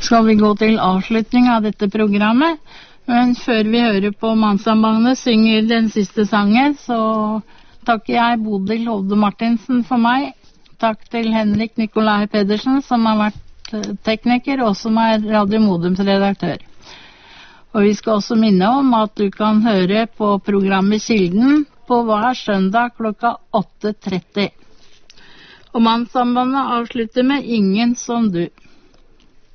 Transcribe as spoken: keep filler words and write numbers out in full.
skal vi gå til avslutning av dette programmet. Men før vi hører på Mannssambandet synger den siste sangen, så takker jeg Bodil Hovde Martinsen for meg. Takk til Henrik Nikolai Pedersen, som har vært tekniker, og som er Radio Modums redaktør. Og vi skal også minne om at du kan høre på programmet Kilden på hver søndag klokka åtte tretti. Og Mannssambandet avslutter med Ingen som du.